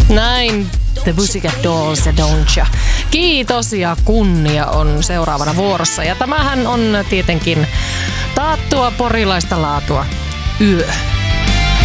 Näin The Pussycat Dolls ja Don'tcha. Kiitos ja kunnia on seuraavana vuorossa. Ja tämähän on tietenkin taattua porilaista laatua. Yö.